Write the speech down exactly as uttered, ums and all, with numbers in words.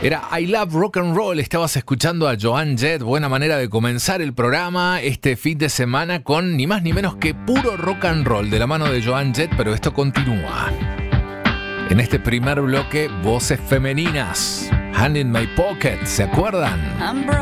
Era I Love Rock and Roll, estabas escuchando a Joan Jett, buena manera de comenzar el programa este fin de semana con ni más ni menos que puro rock and roll de la mano de Joan Jett, pero esto continúa. En este primer bloque, voces femeninas, Hand in My Pocket, ¿se acuerdan?